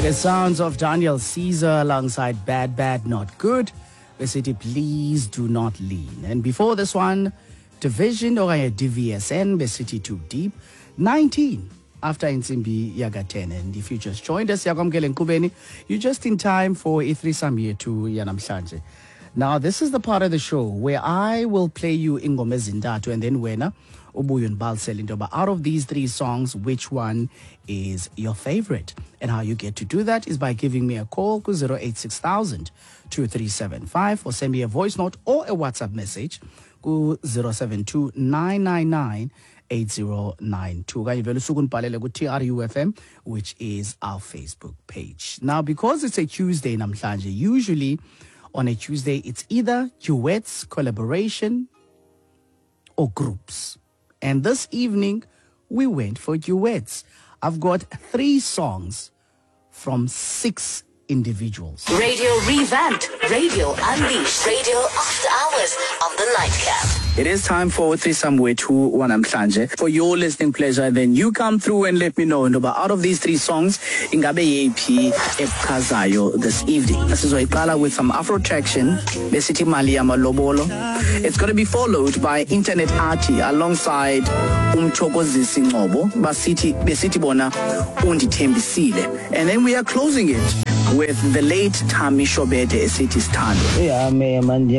The sounds of Daniel Caesar alongside Bad Bad Not Good. The city, please do not lean. And before this one, Division or DVSN, the city too deep. 19 after Insimbi Yaga 10. And if you just joined us, Yagamkele Nkubeni, you're just in time for Ithrisam year to Yanamhlanje. Now, this is the part of the show where I will play you Ingome Zindatu and then Wena Ubuyun Balselindo. But out of these three songs, which one is your favorite? And how you get to do that is by giving me a call to 086,000 2375 or send me a voice note or a WhatsApp message to 072 999 8092. TRUFM, which is our Facebook page. Now, because it's a Tuesday, Namhlanje, usually on a Tuesday, it's either duets, collaboration, or groups. And this evening, we went for duets. I've got 3 songs from 6 individuals. Radio revamped, radio unleashed, radio after hours on the nightcap. It is time for Somewhere to Wanamhlanje. For your listening pleasure, then you come through and let me know. But out of these 3 songs, Ingabe Yepi Epkazayo this evening. This is Waikala with some Afro traction, Besiti Maliama Lobolo. It's going to be followed by Internet Arty alongside Umchokozisi Ngobo, Besiti Bona Unditembisile. And then we are closing it with the late Tami Shobete Esiti Stando. Yeah, man,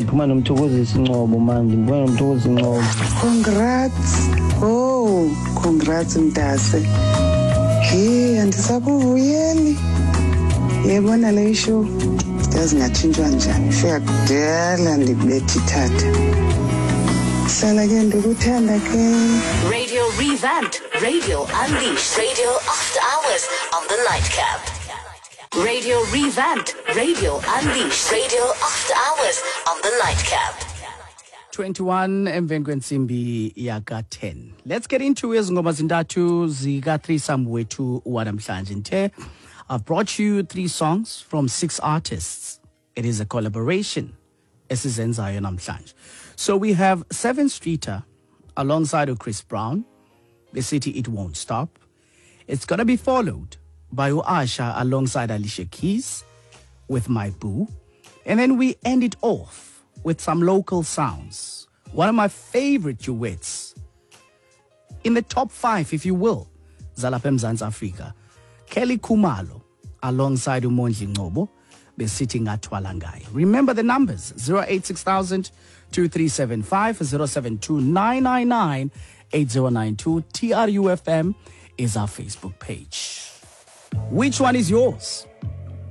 Congrats. Oh, congrats Mtase. Hey, andisakuvuyeli. Yebona le show. Yazingatshintshwa njani. Fiyakudala ndikubethi tata. Sala ke ndikuthanda ke. Radio revamped, radio unleashed, radio after hours on the nightcap. Radio revamped, radio unleashed, radio after hours on the nightcap. 21 emveni kwensimbi yaga 10. Let's get into izingoma zintathu zika 3 Somewhere to Wanamhlanje. Nte, I've brought you 3 songs from 6 artists. It is a collaboration. Esizenzayo namhlanje. So we have 7 Streeter alongside of Chris Brown. The city It Won't Stop. It's gonna be followed by Uasha alongside Alicia Keys with My Boo. And then we end it off with some local sounds. One of my favorite duets, in the top 5, if you will, Zalapem Mzansi Afrika, Kelly Khumalo alongside Umondli Ngcobo, besitting at Twalangai. Remember the numbers, 086,000 2375, 072 999 8092. TRUFM is our Facebook page. Which one is yours?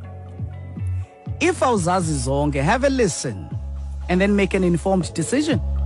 If awuzazi zonke, have a listen and then make an informed decision.